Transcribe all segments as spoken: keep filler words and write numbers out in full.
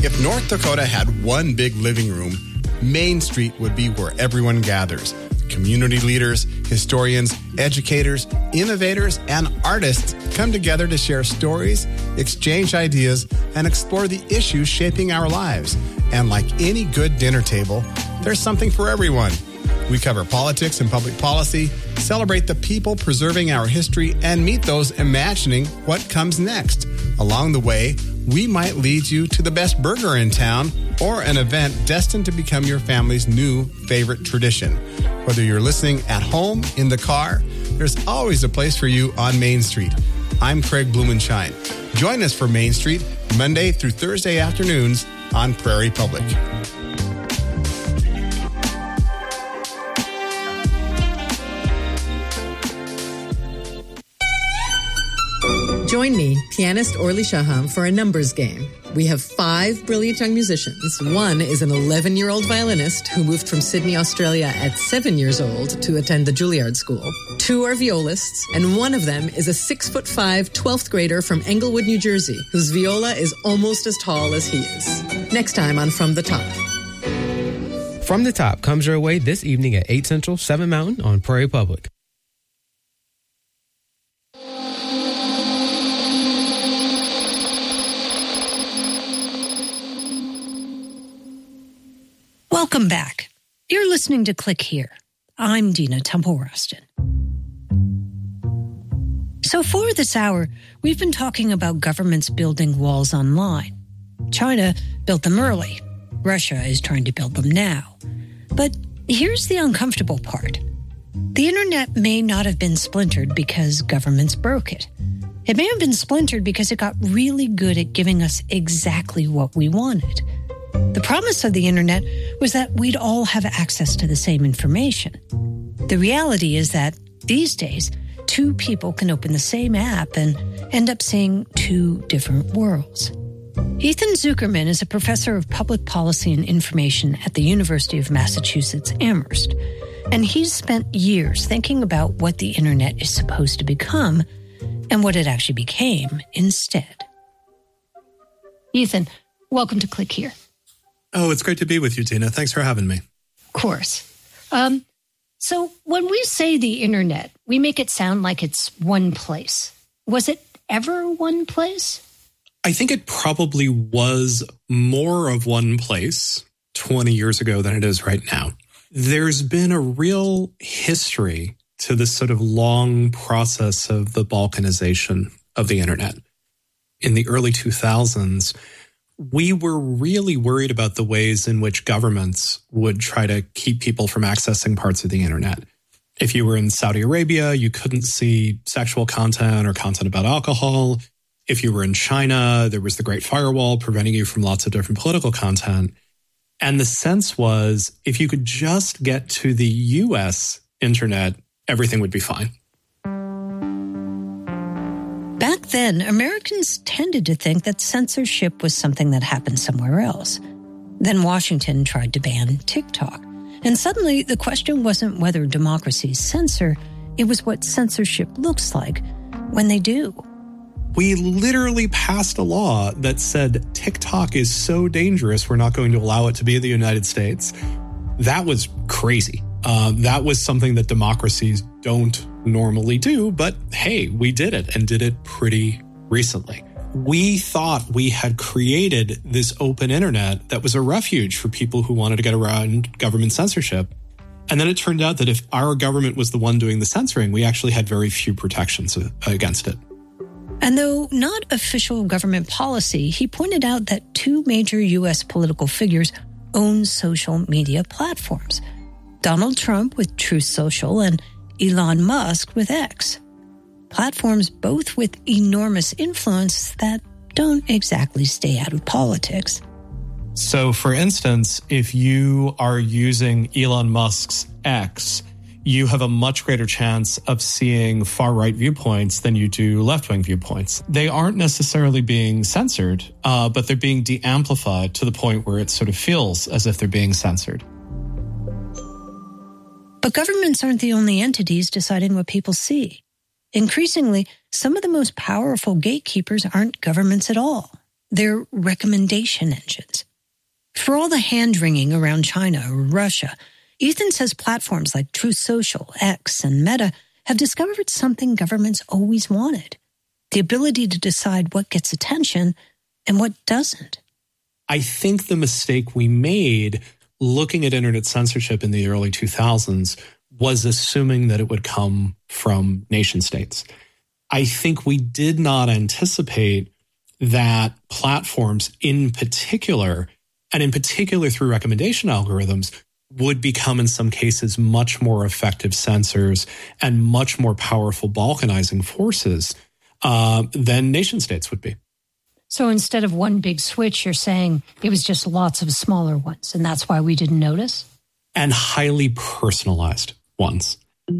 If North Dakota had one big living room, Main Street would be where everyone gathers. Community leaders, historians, educators, innovators, and artists come together to share stories, exchange ideas, and explore the issues shaping our lives. And like any good dinner table, there's something for everyone. We cover politics and public policy, celebrate the people preserving our history, and meet those imagining what comes next. Along the way, we might lead you to the best burger in town or an event destined to become your family's new favorite tradition. Whether you're listening at home, in the car, there's always a place for you on Main Street. I'm Craig Blumenshine. Join us for Main Street Monday through Thursday afternoons on Prairie Public. Join me, pianist Orly Shaham, for a numbers game. We have five brilliant young musicians. One is an eleven-year-old violinist who moved from Sydney, Australia at seven years old to attend the Juilliard School. Two are violists, and one of them is a six-foot-five, twelfth grader from Englewood, New Jersey, whose viola is almost as tall as he is. Next time on From the Top. From the Top comes your way this evening at eight Central, seven Mountain on Prairie Public. Welcome back. You're listening to Click Here. I'm Dina Temple-Rustin. So for this hour, we've been talking about governments building walls online. China built them early. Russia is trying to build them now. But here's the uncomfortable part. The internet may not have been splintered because governments broke it. It may have been splintered because it got really good at giving us exactly what we wanted. The promise of the internet was that we'd all have access to the same information. The reality is that these days, two people can open the same app and end up seeing two different worlds. Ethan Zuckerman is a professor of public policy and information at the University of Massachusetts Amherst, and he's spent years thinking about what the internet is supposed to become and what it actually became instead. Ethan, welcome to Click Here. Oh, it's great to be with you, Tina. Thanks for having me. Of course. Um, so when we say the internet, we make it sound like it's one place. Was it ever one place? I think it probably was more of one place twenty years ago than it is right now. There's been a real history to this sort of long process of the balkanization of the internet. In the early two thousands, we were really worried about the ways in which governments would try to keep people from accessing parts of the internet. If you were in Saudi Arabia, you couldn't see sexual content or content about alcohol. If you were in China, there was the Great Firewall preventing you from lots of different political content. And the sense was, if you could just get to the U S internet, everything would be fine. Back then, Americans tended to think that censorship was something that happened somewhere else. Then Washington tried to ban TikTok. And suddenly, the question wasn't whether democracies censor, it was what censorship looks like when they do. We literally passed a law that said TikTok is so dangerous, we're not going to allow it to be in the United States. That was crazy. Uh, that was something that democracies don't normally do, but hey, we did it and did it pretty recently. We thought we had created this open internet that was a refuge for people who wanted to get around government censorship. And then it turned out that if our government was the one doing the censoring, we actually had very few protections against it. And though not official government policy, he pointed out that two major U S political figures own social media platforms. Donald Trump with Truth Social and Elon Musk with X. Platforms both with enormous influence that don't exactly stay out of politics. So, for instance, if you are using Elon Musk's X, you have a much greater chance of seeing far-right viewpoints than you do left-wing viewpoints. They aren't necessarily being censored, uh, but they're being de-amplified to the point where it sort of feels as if they're being censored. But governments aren't the only entities deciding what people see. Increasingly, some of the most powerful gatekeepers aren't governments at all. They're recommendation engines. For all the hand-wringing around China or Russia, Ethan says platforms like Truth Social, X, and Meta have discovered something governments always wanted: the ability to decide what gets attention and what doesn't. I think the mistake we made looking at internet censorship in the early two thousands was assuming that it would come from nation states. I think we did not anticipate that platforms in particular, and in particular through recommendation algorithms, would become in some cases much more effective censors and much more powerful balkanizing forces uh, than nation states would be. So instead of one big switch, you're saying it was just lots of smaller ones, and that's why we didn't notice? And highly personalized ones.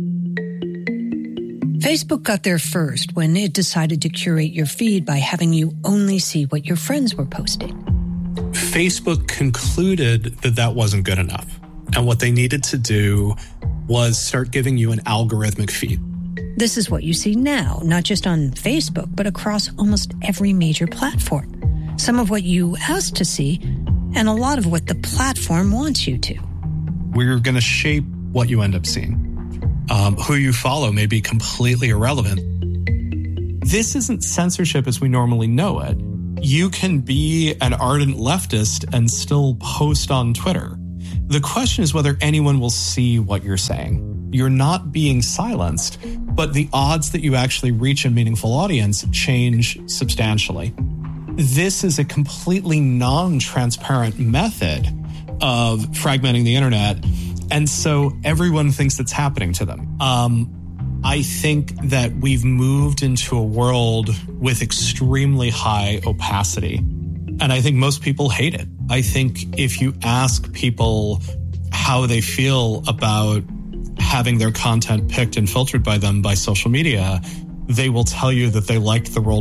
Facebook got there first when it decided to curate your feed by having you only see what your friends were posting. Facebook concluded that that wasn't good enough. And what they needed to do was start giving you an algorithmic feed. This is what you see now, not just on Facebook, but across almost every major platform. Some of what you asked to see, and a lot of what the platform wants you to. We're going to shape what you end up seeing. Um, who you follow may be completely irrelevant. This isn't censorship as we normally know it. You can be an ardent leftist and still post on Twitter. The question is whether anyone will see what you're saying. You're not being silenced, but the odds that you actually reach a meaningful audience change substantially. This is a completely non-transparent method of fragmenting the internet, and so everyone thinks that's happening to them. Um, I think that we've moved into a world with extremely high opacity, and I think most people hate it. I think if you ask people how they feel about having their content picked and filtered by them by social media, they will tell you that they liked the world